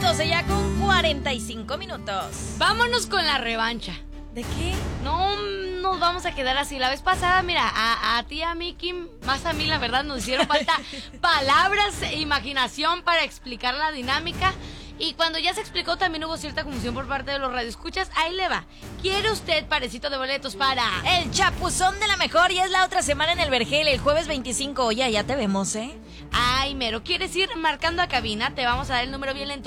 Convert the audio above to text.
12 ya con 45 minutos. Vámonos con la revancha. ¿De qué? No nos vamos a quedar así. La vez pasada, mira, a ti, a mí, Kim, más a mí, la verdad, nos hicieron falta palabras e imaginación para explicar la dinámica. Y cuando ya se explicó, también hubo cierta confusión por parte de los radioescuchas. Ahí le va. ¿Quiere usted parecito de boletos para el Chapuzón de la Mejor? Y es la otra semana en el Vergel, el jueves 25. Oye, ya te vemos, ¿eh? Ay, mero, ¿quieres ir marcando a cabina? Te vamos a dar el número bien lento.